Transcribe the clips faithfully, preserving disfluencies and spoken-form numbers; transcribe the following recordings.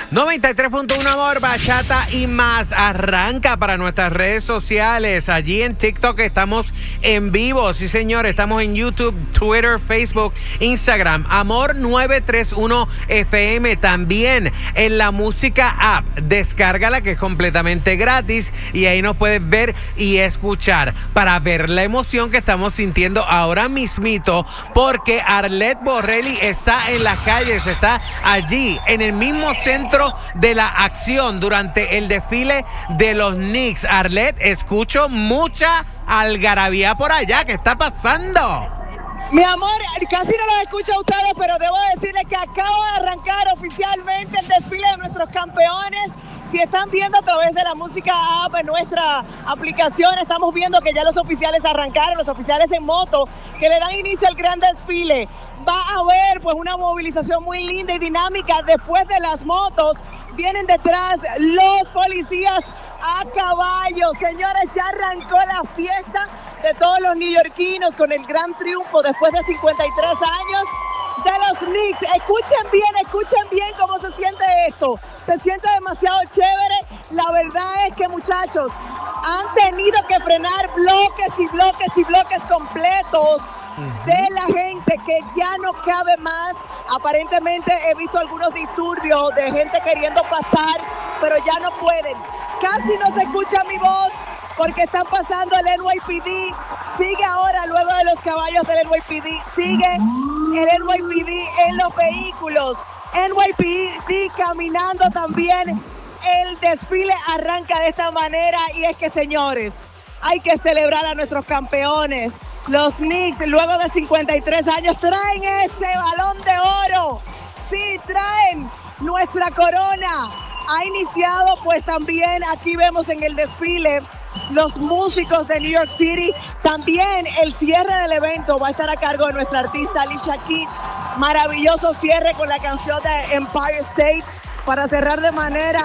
noventa y tres punto uno Amor, bachata y más. Arranca para nuestras redes sociales. Allí en TikTok estamos en vivo. Sí, señor. Estamos en YouTube, Twitter, Facebook, Instagram. Amor nueve tres uno F M. También en la música app. Descárgala, que es completamente gratis. Y ahí nos puedes ver y escuchar para ver la emoción que estamos sintiendo ahora mismito. Porque Arlette Borrelli está en las calles. Está allí en el mismo centro de la acción durante el desfile de los Knicks. Arlette, escucho mucha algarabía por allá. ¿Qué está pasando? Mi amor, casi no los escucho a ustedes, pero debo decirles que acaba de arrancar oficialmente el desfile de nuestros campeones. Si están viendo a través de la música app en nuestra aplicación, estamos viendo que ya los oficiales arrancaron, los oficiales en moto, que le dan inicio al gran desfile. Va a haber pues una movilización muy linda y dinámica. Después de las motos vienen detrás los policías a caballo. Señores, ya arrancó la fiesta de todos los neoyorquinos con el gran triunfo después de cincuenta y tres años de los Knicks. Escuchen bien, escuchen bien cómo se siente esto. Se siente demasiado chévere. La verdad es que, muchachos, han tenido que frenar bloques y bloques y bloques completos de la gente, que ya no cabe más. Aparentemente he visto algunos disturbios de gente queriendo pasar, pero ya no pueden. Casi no se escucha mi voz porque están pasando el N Y P D. Sigue ahora, luego de los caballos del N Y P D, sigue el N Y P D en los vehículos. N Y P D caminando también. El desfile arranca de esta manera y es que, señores, hay que celebrar a nuestros campeones. Los Knicks, luego de cincuenta y tres años, traen ese balón de oro. Sí, traen nuestra corona. Ha iniciado, pues también aquí vemos en el desfile los músicos de New York City. También el cierre del evento va a estar a cargo de nuestra artista Alicia Keys. Maravilloso cierre con la canción de Empire State para cerrar de manera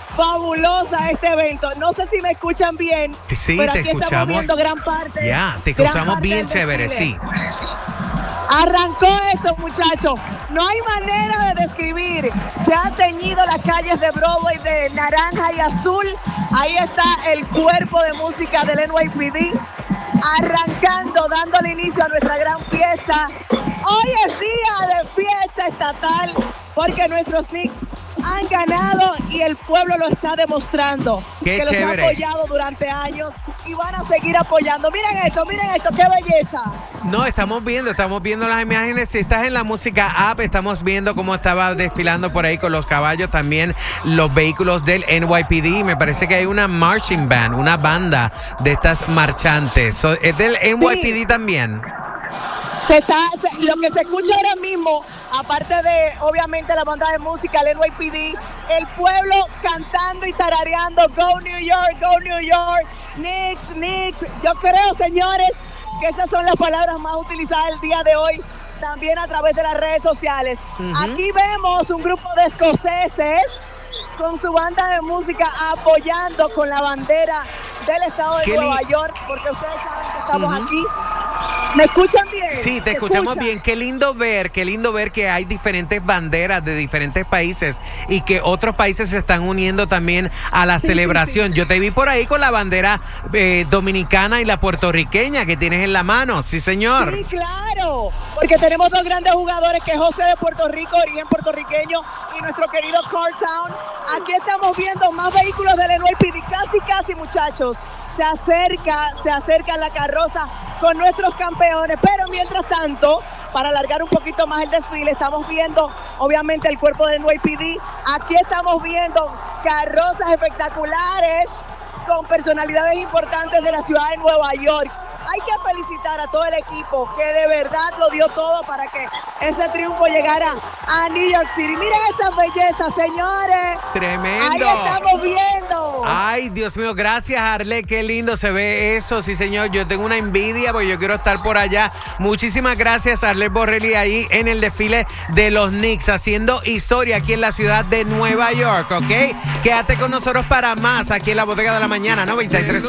fabulosa este evento. No sé si me escuchan bien, sí, pero te aquí escuchamos, estamos viendo gran parte. Ya, yeah, te escuchamos bien chévere, sí. Arrancó esto, muchachos. No hay manera de describir. Se han teñido las calles de Broadway de naranja y azul. Ahí está el cuerpo de música del N Y P D arrancando, dándole inicio a nuestra gran fiesta. Hoy es día de fiesta estatal porque nuestros Knicks han ganado y el pueblo lo está demostrando. Qué que chévere. Los ha apoyado durante años y van a seguir apoyando. Miren esto, miren esto, qué belleza. No, estamos viendo, estamos viendo las imágenes. Si estás en la música app, estamos viendo cómo estaba desfilando por ahí con los caballos, también los vehículos del N Y P D. Me parece que hay una marching band, una banda de estas marchantes. So, ¿es del N Y P D sí. también? Se está, se, lo que se escucha ahora mismo, aparte de obviamente la banda de música, el N Y P D, el pueblo cantando y tarareando Go New York, Go New York, Knicks, Knicks. Yo creo, señores, que esas son las palabras más utilizadas el día de hoy, también a través de las redes sociales. Uh-huh. Aquí vemos un grupo de escoceses con su banda de música apoyando con la bandera del estado de Nueva York, porque ustedes saben que estamos uh-huh. aquí. ¿Me escuchan bien? Sí, te escuchamos escucha? bien. Qué lindo ver, qué lindo ver que hay diferentes banderas de diferentes países y que otros países se están uniendo también a la sí, celebración. Sí, sí. Yo te vi por ahí con la bandera eh, dominicana y la puertorriqueña que tienes en la mano. Sí, señor. Sí, claro. Porque tenemos dos grandes jugadores, que es José de Puerto Rico, origen puertorriqueño, y nuestro querido Cartown. Aquí estamos viendo más vehículos del N Y P D. Casi, casi, muchachos. Se acerca, se acerca la carroza con nuestros campeones, pero mientras tanto, para alargar un poquito más el desfile, estamos viendo obviamente el cuerpo del N Y P D. Aquí estamos viendo carrozas espectaculares con personalidades importantes de la ciudad de Nueva York. Hay que felicitar a todo el equipo que de verdad lo dio todo para que ese triunfo llegara a New York City. Miren esas bellezas, señores. Tremendo. Ahí estamos viendo. Ay, Dios mío, gracias, Arlette. Qué lindo se ve eso. Sí, señor. Yo tengo una envidia porque yo quiero estar por allá. Muchísimas gracias, Arlette Borrelli, ahí en el desfile de los Knicks, haciendo historia aquí en la ciudad de Nueva York, ¿ok? Quédate con nosotros para más aquí en la Bodega de la Mañana, noventa y tres.